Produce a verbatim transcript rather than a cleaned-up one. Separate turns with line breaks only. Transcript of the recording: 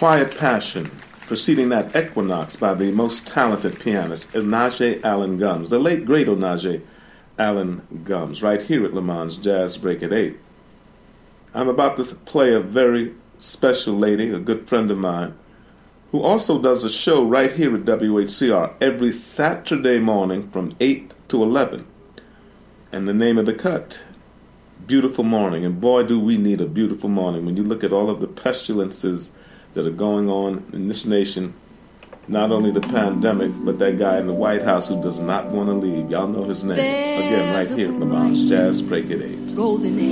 Quiet Passion, preceding that Equinox by the most talented pianist, Onaje Allen Gums, the late great Onaje Allen Gums, right here at Le Mans Jazz Break at eight. I'm about to play a very special lady, a good friend of mine, who also does a show right here at W H C R every Saturday morning from eight to eleven. And the name of the cut, Beautiful Morning. And boy, do we need a beautiful morning when you look at all of the pestilences that are going on in this nation. Not only the pandemic, but that guy in the White House who does not want to leave. Y'all know his name. Again, right here at Le Mans Jazz Break at eight. Golden